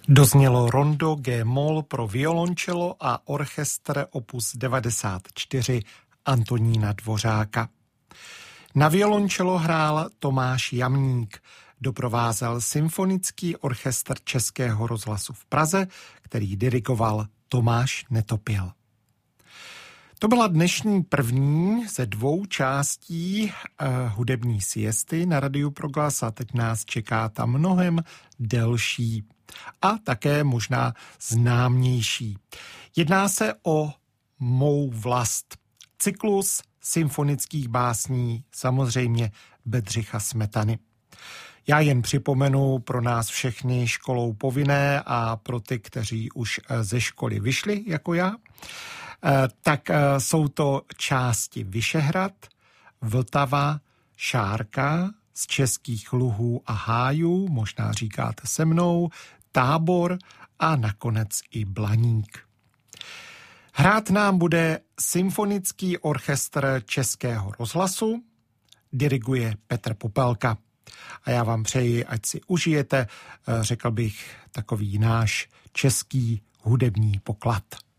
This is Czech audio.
Doznělo rondo G-moll pro violončelo a orchestr opus 94 Antonína Dvořáka. Na violončelo hrál Tomáš Jamník, doprovázel Symfonický orchestr Českého rozhlasu v Praze, který dirigoval Tomáš Netopil. To byla dnešní první ze 2 částí hudební siesty na Radiu Proglas a teď nás čeká ta mnohem delší a také možná známější. Jedná se o Mou vlast. Cyklus symfonických básní, samozřejmě Bedřicha Smetany. Já jen připomenu pro nás všechny školou povinné a pro ty, kteří už ze školy vyšli, jako já, tak jsou to části Vyšehrad, Vltava, Šárka, z Českých luhů a hájů, možná říkáte se mnou, Tábor a nakonec i Blaník. Hrát nám bude Symfonický orchestr Českého rozhlasu, diriguje Petr Popelka. A já vám přeji, ať si užijete, řekl bych, takový náš český hudební poklad.